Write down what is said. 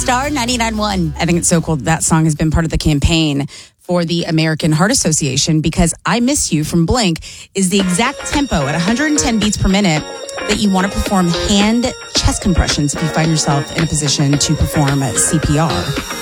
Star 99.1. I think it's so cool that song has been part of the campaign for the American Heart Association, because I Miss You from Blink is the exact tempo at 110 beats per minute that you want to perform hand chest compressions if you find yourself in a position to perform CPR.